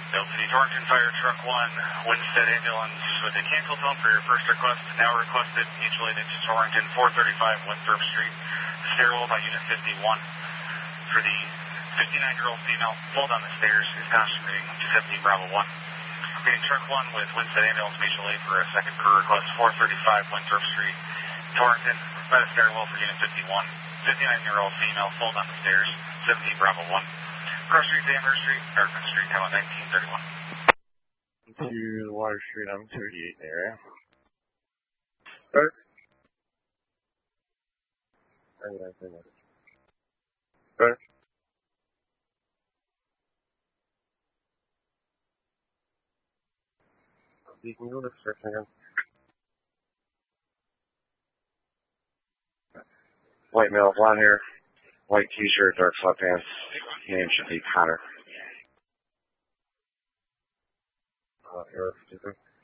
Bill City, Torrington Fire Truck 1, Winstead Ambulance with a cancel tone for your first request. Now requested, mutually to Torrington, 435 Winthrop Street, stairwell by Unit 51. For the 59-year-old female, fall down the stairs, is constituting 17 Bravo 1. Reading Truck 1 with Winstead Ambulance, mutually for a second crew request, 435 Winthrop Street, Torrington, by the stairwell for Unit 51. 59-year-old female, fall down the stairs, 17 Bravo 1. Cross Street, Amherst Street, Dartmouth Street, come on 1931. To Water Street, I'm 38 area. Right. Right. You can go to the description again. White male, blonde hair, white t-shirt, dark sweatpants. Name should be Connor. Error 53.